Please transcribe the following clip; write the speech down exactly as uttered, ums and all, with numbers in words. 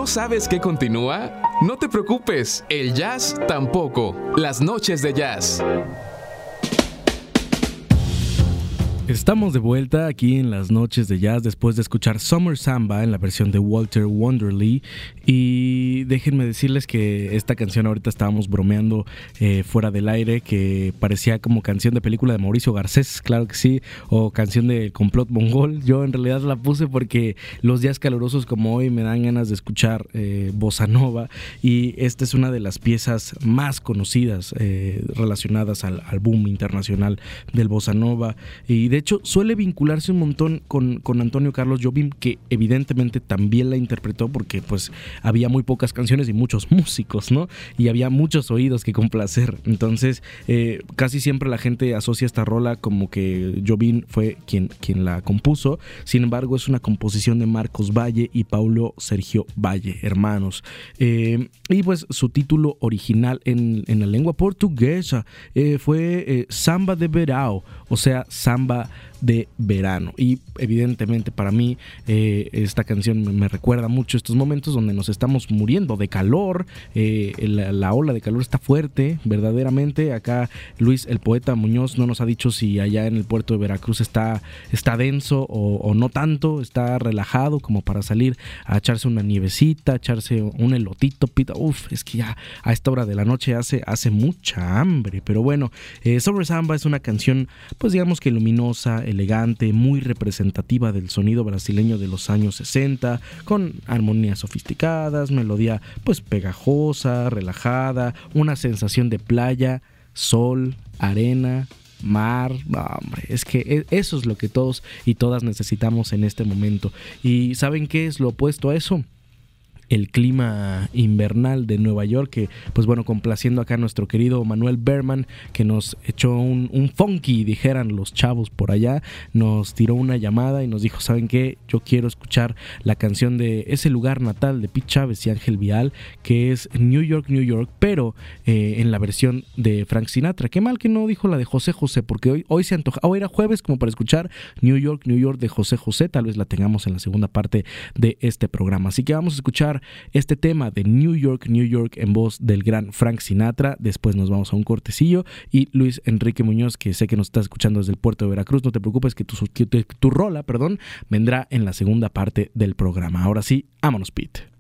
sabes qué continúa? No te preocupes, el jazz tampoco. Las noches de jazz. Estamos de vuelta aquí en las noches de jazz después de escuchar Summer Samba en la versión de Walter Wanderley. Y déjenme decirles que esta canción, ahorita estábamos bromeando eh, fuera del aire, que parecía como canción de película de Mauricio Garcés, claro que sí, o canción de Complot Mongol. Yo en realidad la puse porque los días calurosos como hoy me dan ganas de escuchar eh, bossa nova, y esta es una de las piezas más conocidas eh, relacionadas al, al boom internacional del bossa nova. Y de De hecho, suele vincularse un montón con, con Antonio Carlos Jobim, que evidentemente también la interpretó porque pues había muy pocas canciones y muchos músicos, ¿no? Y había muchos oídos que complacer. Entonces, eh, casi siempre la gente asocia esta rola como que Jobim fue quien, quien la compuso. Sin embargo, es una composición de Marcos Valle y Paulo Sergio Valle, hermanos. Eh, y pues su título original en, en la lengua portuguesa eh, fue eh, Samba de Verão, o sea, samba de verano. Y evidentemente para mí eh, esta canción me recuerda mucho estos momentos donde nos estamos muriendo de calor, eh, la, la ola de calor está fuerte verdaderamente. Acá Luis el poeta Muñoz no nos ha dicho si allá en el puerto de Veracruz está, está denso o, o no tanto, está relajado como para salir a echarse una nievecita, echarse un elotito, pita. Uf, es que ya a esta hora de la noche hace, hace mucha hambre. Pero bueno, eh, Summer Samba es una canción pues digamos que luminosa, elegante, muy representativa del sonido brasileño de los años sesenta, con armonías sofisticadas, melodía pues pegajosa, relajada, una sensación de playa, sol, arena, mar. No, hombre, es que eso es lo que todos y todas necesitamos en este momento. ¿Y saben qué es lo opuesto a eso? El clima invernal de Nueva York, que pues bueno, complaciendo acá a nuestro querido Manuel Berman, que nos echó un, un funky, dijeran los chavos por allá, nos tiró una llamada y nos dijo, ¿saben qué? Yo quiero escuchar la canción de ese lugar natal de Pete Chávez y Ángel Vial, que es New York, New York, pero eh, en la versión de Frank Sinatra. Qué mal que no dijo la de José José, porque hoy, hoy se antoja, hoy era jueves como para escuchar New York, New York de José José, tal vez la tengamos en la segunda parte de este programa. Así que vamos a escuchar este tema de New York, New York en voz del gran Frank Sinatra. Después nos vamos a un cortecillo y Luis Enrique Muñoz, que sé que nos está escuchando desde el puerto de Veracruz, no te preocupes que tu, que tu, tu rola, perdón, vendrá en la segunda parte del programa. Ahora sí, vámonos, Pete.